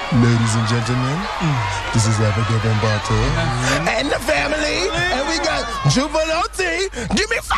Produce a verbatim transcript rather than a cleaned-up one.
Ladies and gentlemen, this is Abigail Bambato and the family, and we got Jubilee. Give me five.